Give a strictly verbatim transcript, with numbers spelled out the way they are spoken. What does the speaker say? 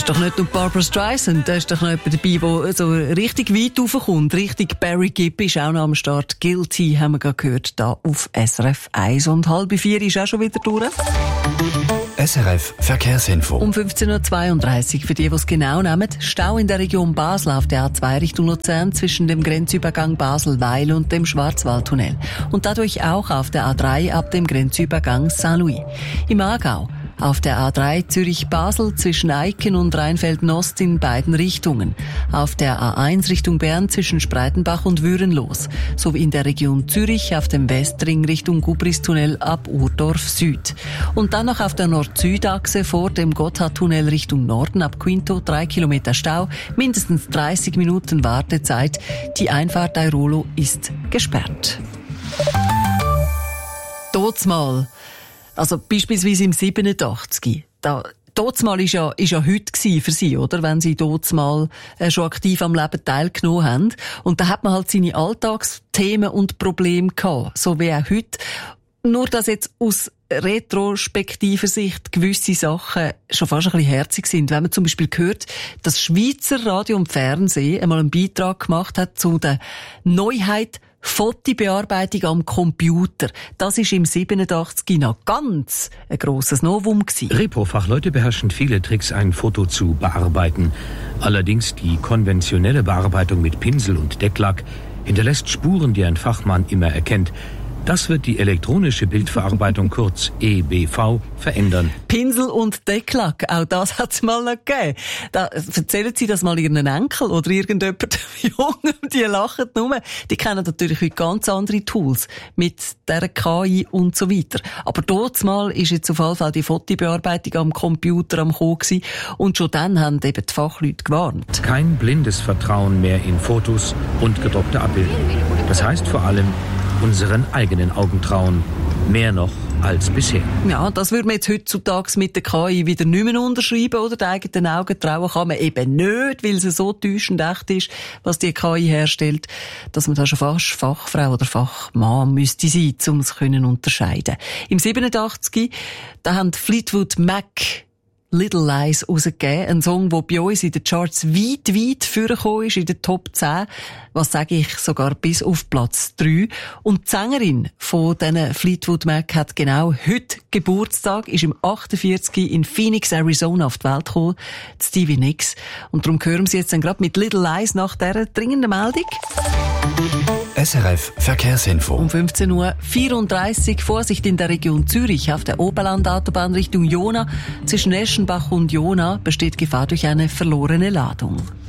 ist doch nicht nur Barbra Streisand, da ist doch noch jemand dabei, der so richtig weit raufkommt. Richtig Barry Gibb ist auch noch am Start. Guilty haben wir gerade gehört, da auf S R F eins. Und halb vier ist auch schon wieder durch. S R F Verkehrsinfo. Um fünfzehn Uhr zweiunddreißig, für die, die es genau nehmen. Stau in der Region Basel auf der A zwei Richtung Luzern zwischen dem Grenzübergang Basel-Weil und dem Schwarzwaldtunnel. Und dadurch auch auf der A drei ab dem Grenzübergang Saint-Louis. Im Aargau auf der A drei Zürich-Basel zwischen Eiken und Rheinfelden-Ost in beiden Richtungen. Auf der A eins Richtung Bern zwischen Spreitenbach und Würenlos. Sowie in der Region Zürich auf dem Westring Richtung Gubristunnel ab Urdorf Süd. Und dann noch auf der Nord-Süd-Achse vor dem Gotthardtunnel Richtung Norden ab Quinto drei Kilometer Stau, mindestens dreißig Minuten Wartezeit. Die Einfahrt Airolo ist gesperrt. Totsmal. Also beispielsweise im siebenundachtzig. Da, Totsmal ist ja, ist ja heute gewesen für sie, oder? Wenn sie Totsmal äh, schon aktiv am Leben teilgenommen haben. Und da hat man halt seine Alltagsthemen und Probleme gehabt. So wie auch heute. Nur, dass jetzt aus retrospektiver Sicht gewisse Sachen schon fast ein bisschen herzig sind. Wenn man zum Beispiel hört, dass Schweizer Radio und Fernsehen einmal einen Beitrag gemacht hat zu der Neuheit Fotobearbeitung am Computer. Das ist im siebenundachtzig noch ganz ein grosses Novum gewesen. Repro-Fachleute beherrschen viele Tricks, ein Foto zu bearbeiten. Allerdings die konventionelle Bearbeitung mit Pinsel und Decklack hinterlässt Spuren, die ein Fachmann immer erkennt. Das wird die elektronische Bildverarbeitung, kurz E B V, verändern. Pinsel und Decklack, auch das hat es mal noch gegeben. Da erzählen Sie das mal Ihren Enkel oder irgendjemand Jungen, die lachen nur. Die kennen natürlich heute ganz andere Tools mit der K I und so weiter. Aber dort mal ist jetzt auf jeden Fall die Fotobearbeitung am Computer am Kommen gewesen. Und schon dann haben eben die Fachleute gewarnt. Kein blindes Vertrauen mehr in Fotos und gedruckte Abbildungen. Das heißt vor allem, unseren eigenen Augen trauen. Mehr noch als bisher. Ja, das würde man jetzt heutzutage mit der K I wieder nicht mehr unterschreiben, oder? Die eigenen Augen trauen kann man eben nicht, weil sie so täuschend echt ist, was die K I herstellt, dass man da schon fast Fachfrau oder Fachmann müsste sein, um es können unterscheiden. Im siebenundachtzig, da haben Fleetwood Mac Little Lies rausgegeben. Ein Song, der bei uns in den Charts weit, weit vorgekommen ist, in den Top zehn. Was sage ich, sogar bis auf Platz drei. Und die Sängerin von diesen Fleetwood Mac hat genau heute Geburtstag, ist im achtundvierzig in Phoenix, Arizona auf die Welt gekommen, Stevie Nicks. Und darum hören Sie jetzt dann gerade mit Little Lies nach dieser dringenden Meldung. S R F Verkehrsinfo. Um fünfzehn Uhr vierunddreißig, Vorsicht in der Region Zürich auf der Oberland-Autobahn Richtung Jona. Zwischen Eschenbach und Jona besteht Gefahr durch eine verlorene Ladung.